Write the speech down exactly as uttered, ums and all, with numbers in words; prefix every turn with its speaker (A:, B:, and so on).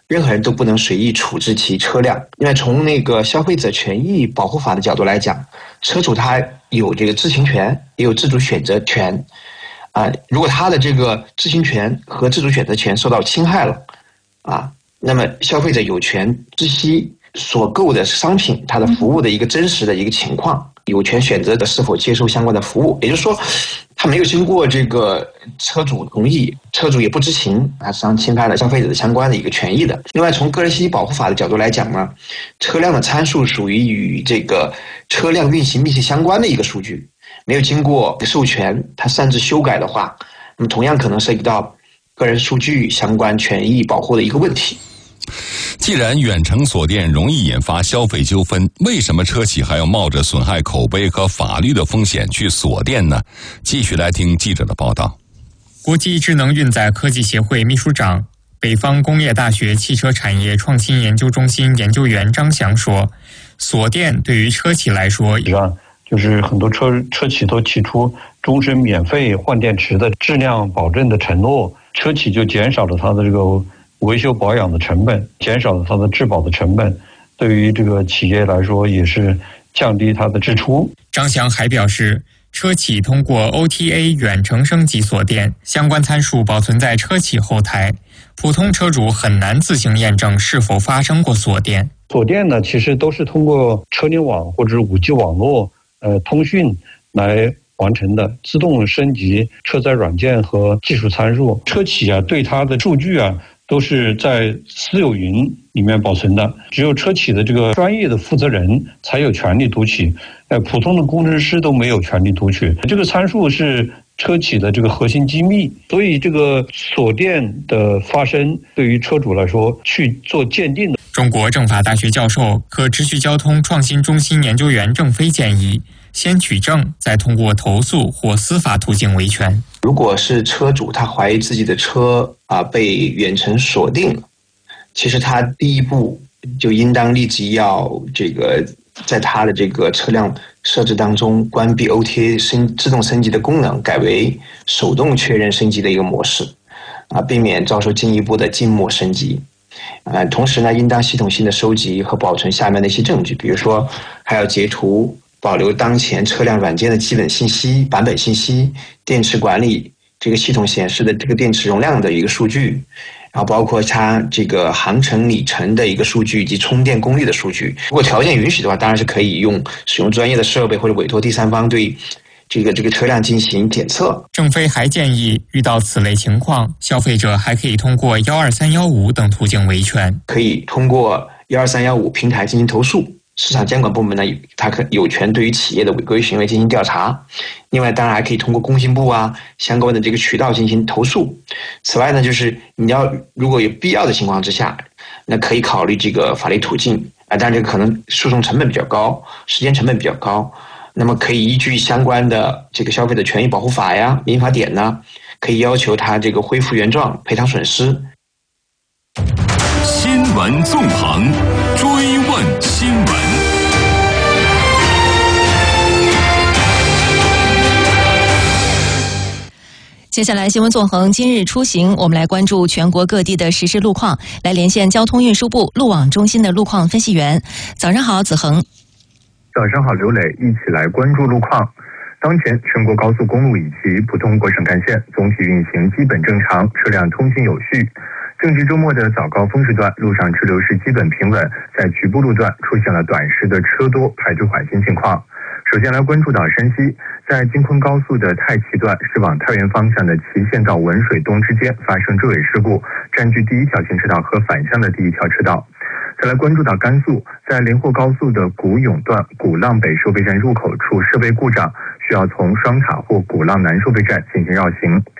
A: 任何人都不能随意处置其车辆。另外，从那个消费者权益保护法的角度来讲，车主他有这个知情权，也有自主选择权。啊、呃，如果他的这个知情权和自主选择权受到侵害了，啊，那么消费者有权知悉所购的商品它的服务的一个真实的一个情况，有权选择的是否接受相关的服务。也就是说，他没有经过这个车主同意，车主也不知情，他实际上侵犯了消费者的相关的一个权益的。另外，从个人信息保护法的角度来讲呢，车辆的参数属于与这个车辆运行密切相关的一个数据，没有经过授权，他擅自修改的话，那么同样可能涉及到个人数据相关权益保护的一个问题。
B: 既然远程锁店容易引发消费纠纷，为什么车企还要冒着损害口碑和法律的风险去锁店呢？继续来听记者的报道。
C: 国际智能运载科技协会秘书长、北方工业大学汽车产业创新研究中心研究员张翔说，锁店对于车企来说，
D: 就是很多车车企都提出终身免费换电池的质量保证的承诺，车企就减少了它的这个维修保养的成本，减少了它的质保的成本，对于这个企业来说也是降低它的支出。
C: 张翔还表示，车企通过 O T A 远程升级锁电，相关参数保存在车企后台，普通车主很难自行验证是否发生过锁电。
D: 锁电呢，其实都是通过车联网或者 五 G 网络呃通讯来完成的，自动升级车载软件和技术参数。车企啊，对它的数据啊，都是在私有云里面保存的，只有车企的这个专业的负责人才有权利读取，呃，普通的工程师都没有权利读取。这个参数是车企的这个核心机密，所以这个锁电的发生对于车主来说去做鉴定的。
C: 中国政法大学教授、可持续交通创新中心研究员郑飞建议，先取证，再通过投诉或司法途径维权。
A: 如果是车主他怀疑自己的车啊被远程锁定了，其实他第一步就应当立即要这个在他的这个车辆设置当中关闭 O T A 升自动升级的功能，改为手动确认升级的一个模式，啊，避免遭受进一步的静默升级。呃，同时呢，应当系统性的收集和保存下面的一些证据，比如说还要截图保留当前车辆软件的基本信息、版本信息、电池管理这个系统显示的这个电池容量的一个数据，然后包括它这个航程里程的一个数据以及充电功率的数据。如果条件允许的话，当然是可以用使用专业的设备或者委托第三方对这个这个车辆进行检测。
C: 郑飞还建议，遇到此类情况，消费者还可以通过一二三一五等途径维权，
A: 可以通过一二三一五平台进行投诉。市场监管部门呢，它可有权对于企业的违规行为进行调查。另外，当然还可以通过工信部啊相关的这个渠道进行投诉。此外呢，就是你要如果有必要的情况之下，那可以考虑这个法律途径啊，但这个可能诉讼成本比较高，时间成本比较高。那么可以依据相关的这个消费者权益保护法呀、民法典呢，可以要求他这个恢复原状、赔偿损失。
B: 新闻纵横，追问新闻。
E: 接下来新闻纵横今日出行，我们来关注全国各地的实时路况，来连线交通运输部路网中心的路况分析员。早上好，子恒。
F: 早上好，刘磊，一起来关注路况。当前全国高速公路以及普通国省干线总体运行基本正常，车辆通行有序。正值周末的早高峰时段，路上车流是基本平稳，在局部路段出现了短时的车多排队缓行情况。首先来关注到山西，在京昆高速的太齐段是往太原方向的祁县到文水东之间发生追尾事故，占据第一条行车道和反向的第一条车道。再来关注到甘肃，在连霍高速的古永段古浪北收费站入口处设备故障，需要从双塔或古浪南收费站进行绕行。